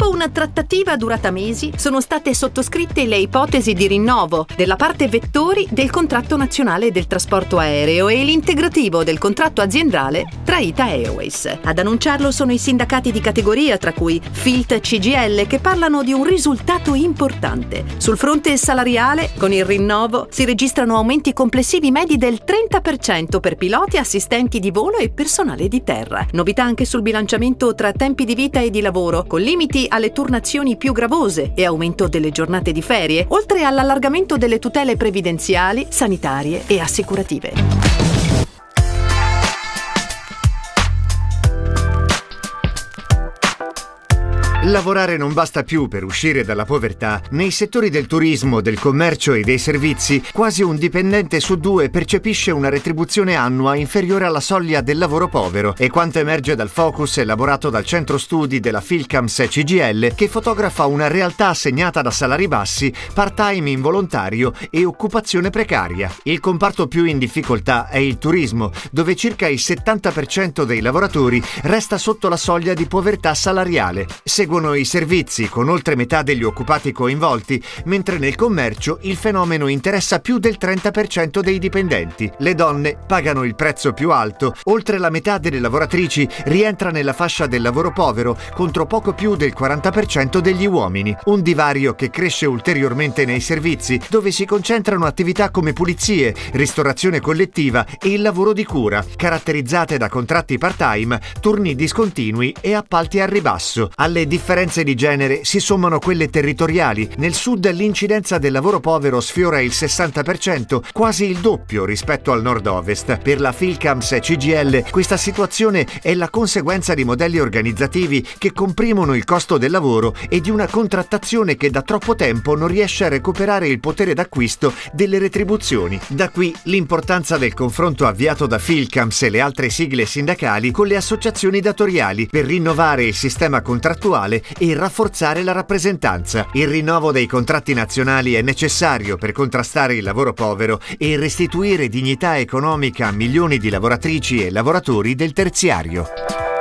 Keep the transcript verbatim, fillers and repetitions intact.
Dopo una trattativa durata mesi, sono state sottoscritte le ipotesi di rinnovo della parte vettori del contratto nazionale del trasporto aereo e l'integrativo del contratto aziendale tra Ita Airways. Ad annunciarlo sono i sindacati di categoria, tra cui Filt C G I L, che parlano di un risultato importante. Sul fronte salariale, con il rinnovo si registrano aumenti complessivi medi del trenta per cento per piloti, assistenti di volo e personale di terra. Novità anche sul bilanciamento tra tempi di vita e di lavoro, con limiti alle turnazioni più gravose e aumento delle giornate di ferie, oltre all'allargamento delle tutele previdenziali, sanitarie e assicurative. Lavorare non basta più per uscire dalla povertà. Nei settori del turismo, del commercio e dei servizi, quasi un dipendente su due percepisce una retribuzione annua inferiore alla soglia del lavoro povero. E quanto emerge dal focus elaborato dal centro studi della Philcams C G I L, che fotografa una realtà segnata da salari bassi, part-time involontario e occupazione precaria. Il comparto più in difficoltà è il turismo, dove circa il settanta per cento dei lavoratori resta sotto la soglia di povertà salariale. Seguono i servizi, con oltre metà degli occupati coinvolti, mentre nel commercio il fenomeno interessa più del trenta per cento dei dipendenti. Le donne pagano il prezzo più alto. Oltre la metà delle lavoratrici rientra nella fascia del lavoro povero, contro poco più del quaranta per cento degli uomini. Un divario che cresce ulteriormente nei servizi, dove si concentrano attività come pulizie, ristorazione collettiva e il lavoro di cura, caratterizzate da contratti part-time, turni discontinui e appalti a ribasso. Alle differenze di genere si sommano quelle territoriali. Nel sud l'incidenza del lavoro povero sfiora il sessanta per cento, quasi il doppio rispetto al nord-ovest. Per la Philcams C G I L questa situazione è la conseguenza di modelli organizzativi che comprimono il costo del lavoro e di una contrattazione che da troppo tempo non riesce a recuperare il potere d'acquisto delle retribuzioni. Da qui l'importanza del confronto avviato da Philcams e le altre sigle sindacali con le associazioni datoriali per rinnovare il sistema contrattuale e rafforzare la rappresentanza. Il rinnovo dei contratti nazionali è necessario per contrastare il lavoro povero e restituire dignità economica a milioni di lavoratrici e lavoratori del terziario.